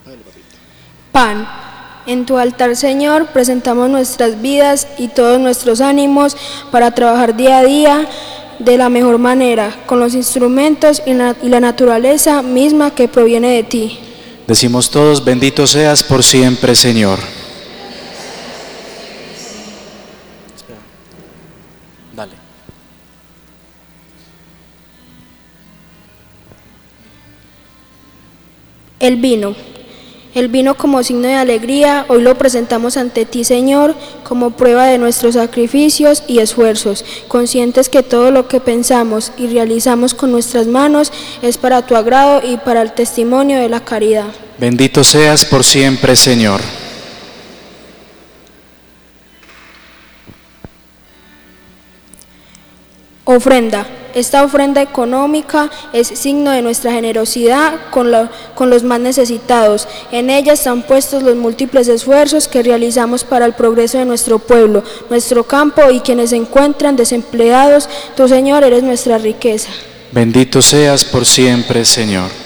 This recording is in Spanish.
Pan. En tu altar, Señor, presentamos nuestras vidas y todos nuestros ánimos para trabajar día a día de la mejor manera, con los instrumentos y la naturaleza misma que proviene de ti. Decimos todos, bendito seas por siempre, Señor. Dale. El vino. El vino como signo de alegría, hoy lo presentamos ante ti, Señor, como prueba de nuestros sacrificios y esfuerzos, conscientes que todo lo que pensamos y realizamos con nuestras manos es para tu agrado y para el testimonio de la caridad. Bendito seas por siempre, Señor. Ofrenda. Esta ofrenda económica es signo de nuestra generosidad con los más necesitados. En ella están puestos los múltiples esfuerzos que realizamos para el progreso de nuestro pueblo, nuestro campo y quienes se encuentran desempleados. Tú, Señor, eres nuestra riqueza. Bendito seas por siempre, Señor.